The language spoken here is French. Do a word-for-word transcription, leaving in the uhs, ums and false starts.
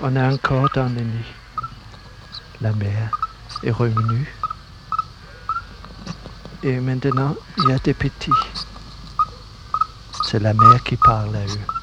On est encore dans le nid. La mère est revenue. Et maintenant, il y a des petits. C'est la mère qui parle à eux.